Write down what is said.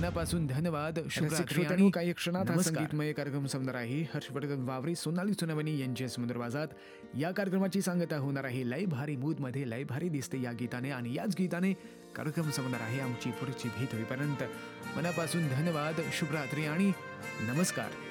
मनापासून धन्यवाद. शुभरात्री श्रोत्यांनो, आणि काही क्षणात हा नमस्कार. संगीतमय कार्यक्रम संपणार आहे. हर्षवर्धन वावरे, सोनाली सोनवणे यांच्या सुंदर आवाजात या कार्यक्रमाची सांगता होणार आहे लय भारी मूड मध्ये लय भारी दिसते या गीताने, आणि याच गीताने कार्यक्रम संपणार आहे. आमची पुढची भेट होईपर्यंत मनापासून धन्यवाद. शुभरात्री आणि नमस्कार.